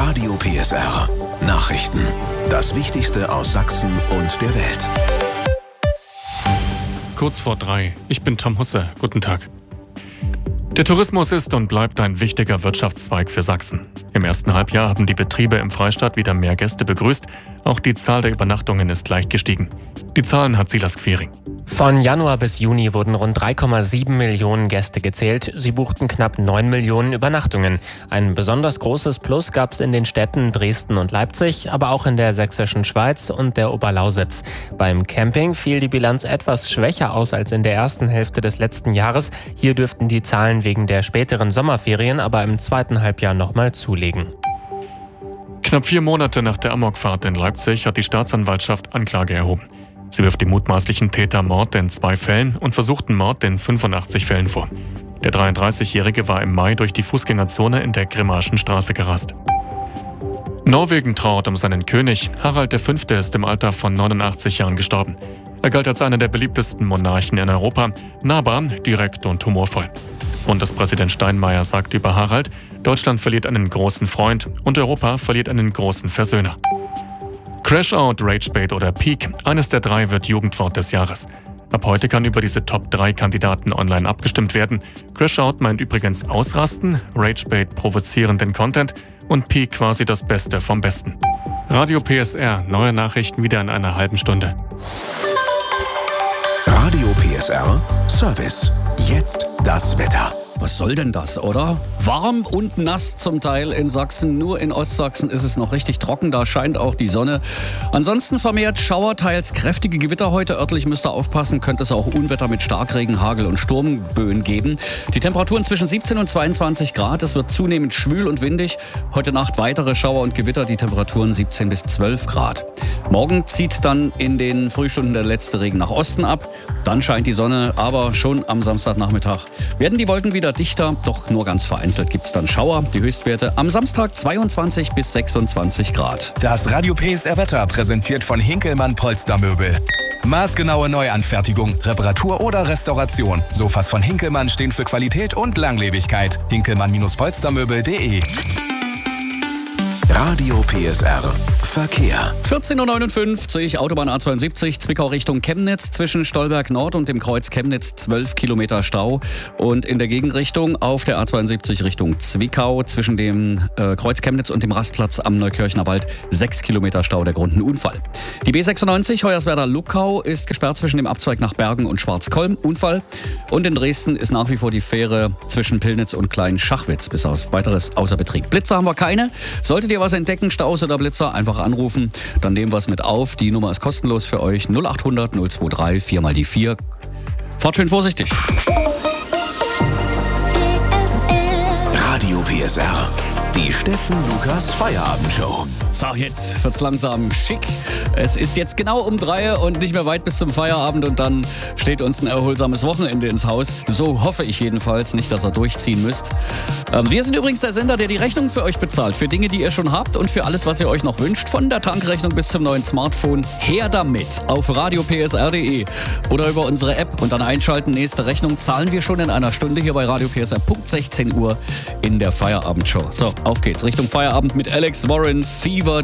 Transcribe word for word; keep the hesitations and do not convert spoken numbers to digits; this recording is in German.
Radio P S R. Nachrichten. Das Wichtigste aus Sachsen und der Welt. Kurz vor drei. Ich bin Tom Husse. Guten Tag. Der Tourismus ist und bleibt ein wichtiger Wirtschaftszweig für Sachsen. Im ersten Halbjahr haben die Betriebe im Freistaat wieder mehr Gäste begrüßt. Auch die Zahl der Übernachtungen ist leicht gestiegen. Die Zahlen hat Silas Quiring. Von Januar bis Juni wurden rund drei Komma sieben Millionen Gäste gezählt. Sie buchten knapp neun Millionen Übernachtungen. Ein besonders großes Plus gab es in den Städten Dresden und Leipzig, aber auch in der sächsischen Schweiz und der Oberlausitz. Beim Camping fiel die Bilanz etwas schwächer aus als in der ersten Hälfte des letzten Jahres. Hier dürften die Zahlen wegen der späteren Sommerferien aber im zweiten Halbjahr nochmal zulegen. Knapp vier Monate nach der Amokfahrt in Leipzig hat die Staatsanwaltschaft Anklage erhoben. Sie wirft dem mutmaßlichen Täter Mord in zwei Fällen und versuchten Mord in fünfundachtzig Fällen vor. Der dreiunddreißigjährige war im Mai durch die Fußgängerzone in der Grimmaschen Straße gerast. Norwegen trauert um seinen König. Harald der Fünfte ist im Alter von neunundachtzig Jahren gestorben. Er galt als einer der beliebtesten Monarchen in Europa, nahbar, direkt und humorvoll. Bundespräsident Steinmeier sagt über Harald: Deutschland verliert einen großen Freund und Europa verliert einen großen Versöhner. Crashout, Ragebait oder Peak, eines der drei wird Jugendwort des Jahres. Ab heute kann über diese Top drei Kandidaten online abgestimmt werden. Crashout meint übrigens ausrasten, Ragebait provozierenden Content und Peak quasi das Beste vom Besten. Radio P S R, neue Nachrichten wieder in einer halben Stunde. Radio P S R Service. Jetzt das Wetter. Was soll denn das, oder? Warm und nass zum Teil in Sachsen. Nur in Ostsachsen ist es noch richtig trocken. Da scheint auch die Sonne. Ansonsten vermehrt Schauer, teils kräftige Gewitter heute. Örtlich müsst ihr aufpassen. Könnte es auch Unwetter mit Starkregen, Hagel und Sturmböen geben. Die Temperaturen zwischen siebzehn und zweiundzwanzig Grad. Es wird zunehmend schwül und windig. Heute Nacht weitere Schauer und Gewitter. Die Temperaturen siebzehn bis zwölf Grad. Morgen zieht dann in den Frühstunden der letzte Regen nach Osten ab. Dann scheint die Sonne. Aber schon am Samstagnachmittag werden die Wolken wieder dichter, doch nur ganz vereinzelt gibt es dann Schauer. Die Höchstwerte am Samstag zweiundzwanzig bis sechsundzwanzig Grad. Das Radio P S R Wetter präsentiert von Hinkelmann Polstermöbel. Maßgenaue Neuanfertigung, Reparatur oder Restauration. Sofas von Hinkelmann stehen für Qualität und Langlebigkeit. hinkelmann Polstermöbel punkt de. Radio P S R Verkehr. vierzehn Uhr neunundfünfzig, Autobahn A zweiundsiebzig, Zwickau Richtung Chemnitz, zwischen Stolberg Nord und dem Kreuz Chemnitz zwölf Kilometer Stau. Und in der Gegenrichtung auf der A zweiundsiebzig Richtung Zwickau, zwischen dem äh, Kreuz Chemnitz und dem Rastplatz am Neukirchner Wald sechs Kilometer Stau, der Grund ein Unfall. Die B sechsundneunzig Hoyerswerda-Luckau ist gesperrt zwischen dem Abzweig nach Bergen und Schwarzkolm, Unfall. Und in Dresden ist nach wie vor die Fähre zwischen Pillnitz und Klein-Schachwitz bis auf weiteres außer Betrieb. Blitzer haben wir keine. Solltet ihr was entdecken, Staus oder Blitzer, einfach anrufen, dann nehmen wir es mit auf. Die Nummer ist kostenlos für euch. null achthundert null zweiundzwanzig vier mal die vier. Fahrt schön vorsichtig. Radio P S R. Die Steffen Lukas Feierabendshow. So, jetzt wird's langsam schick. Es ist jetzt genau um drei und nicht mehr weit bis zum Feierabend und dann steht uns ein erholsames Wochenende ins Haus. So hoffe ich jedenfalls, nicht, dass ihr durchziehen müsst. Ähm, wir sind übrigens der Sender, der die Rechnung für euch bezahlt. Für Dinge, die ihr schon habt und für alles, was ihr euch noch wünscht. Von der Tankrechnung bis zum neuen Smartphone. Her damit auf radio p s r punkt de oder über unsere App und dann einschalten. Nächste Rechnung zahlen wir schon in einer Stunde hier bei Radio P S R. Punkt sechzehn Uhr in der Feierabendshow. So, auf geht's. Richtung Feierabend mit Alex Warren, Fever.